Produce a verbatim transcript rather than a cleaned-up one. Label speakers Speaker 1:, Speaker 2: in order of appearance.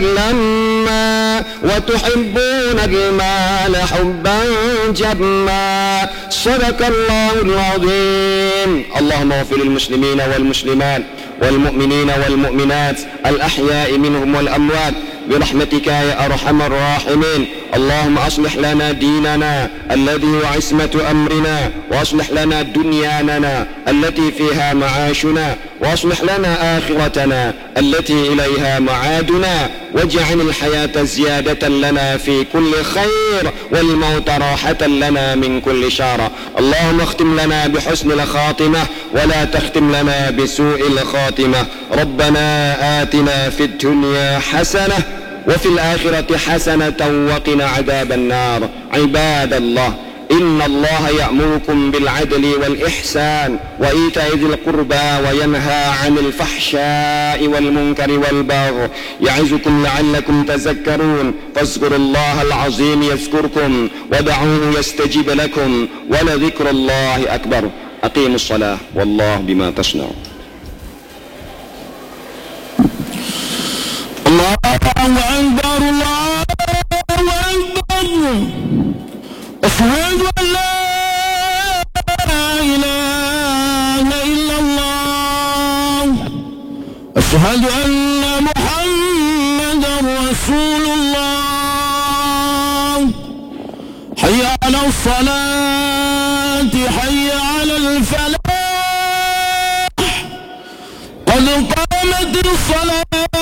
Speaker 1: لما وتحبون المال حبا جما. صدق الله العظيم. اللهم اغفر للمسلمين والمسلمات والمؤمنين والمؤمنات الأحياء منهم والأموات برحمتك يا أرحم الراحمين. اللهم أصلح لنا ديننا الذي هو عصمة أمرنا، وأصلح لنا دنيانا التي فيها معاشنا، وأصلح لنا آخرتنا التي إليها معادنا، واجعل الحياة زيادة لنا في كل خير والموت راحة لنا من كل شر. اللهم اختم لنا بحسن الخاتمة ولا تختم لنا بسوء الخاتمة. ربنا آتنا في الدنيا حسنة وفي الآخرة حسنة وقنا عذاب النار. عباد الله، إن الله يأمركم بالعدل والإحسان وإيتاء ذي القربى وينهى عن الفحشاء والمنكر والبغي يعظكم لعلكم تذكرون. فاذكروا الله العظيم يذكركم ودعوه يستجب لكم ولذكر الله أكبر. أقيموا الصلاة والله بما تصنعون.
Speaker 2: الله أكبر الله أكبر. أشهد أن لا إله إلا الله. أشهد أن محمدا رسول الله. حي على الصلاة حي على الفلاح. قد قامت الصلاة